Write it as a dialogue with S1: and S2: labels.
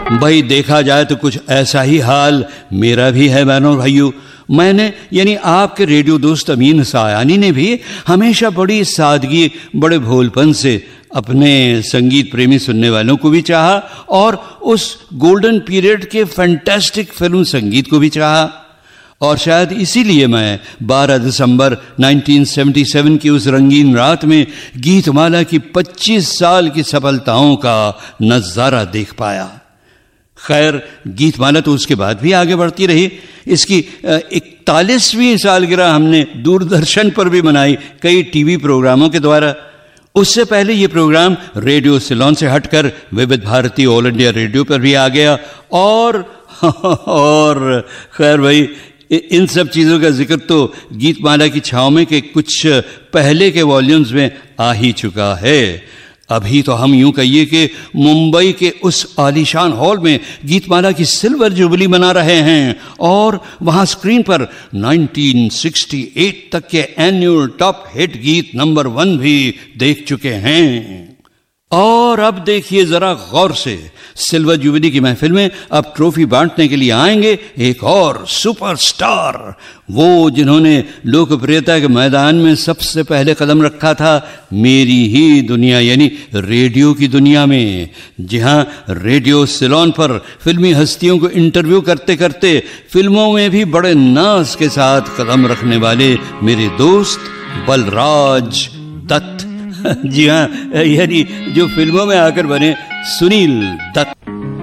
S1: भाई देखा जाए तो कुछ ऐसा ही हाल मेरा भी है बहनों भाइयों। मैंने यानी आपके रेडियो दोस्त अमीन सायानी ने भी हमेशा बड़ी सादगी, बड़े भोलपन से अपने संगीत प्रेमी सुनने वालों को भी चाहा और उस गोल्डन पीरियड के फैंटास्टिक फिल्म संगीत को भी चाहा। और शायद इसीलिए मैं 12 दिसंबर 1977 की उस रंगीन रात में गीतमाला की 25 साल की सफलताओं का नजारा देख पाया। खैर, गीतमाला तो उसके बाद भी आगे बढ़ती रही। इसकी 41वीं सालगिरह हमने दूरदर्शन पर भी मनाई, कई टीवी प्रोग्रामों के द्वारा। उससे पहले ये प्रोग्राम रेडियो सिलोन से हटकर विविध भारती ऑल इंडिया रेडियो पर भी आ गया। और खैर भाई, इन सब चीज़ों का जिक्र तो गीतमाला की छाँव में के कुछ पहले के वॉल्यूम्स में आ ही चुका है। अभी तो हम यूं कहिए कि मुंबई के उस आलीशान हॉल में गीतमाला की सिल्वर जुबली मना रहे हैं और वहां स्क्रीन पर 1968 तक के एनुअल टॉप हिट गीत नंबर 1 भी देख चुके हैं। और अब देखिए जरा गौर से, सिल्वर जुबली की महफिल में अब ट्रॉफी बांटने के लिए आएंगे एक और सुपरस्टार, वो जिन्होंने लोकप्रियता के मैदान में सबसे पहले कदम रखा था मेरी ही दुनिया यानी रेडियो की दुनिया में। जी हां, रेडियो सिलोन पर फिल्मी हस्तियों को इंटरव्यू करते करते फिल्मों में भी बड़े नाज के साथ कदम रखने वाले मेरे दोस्त बलराज दत्त। जी हाँ, यानी जो फिल्मों में आकर बने सुनील दत्त।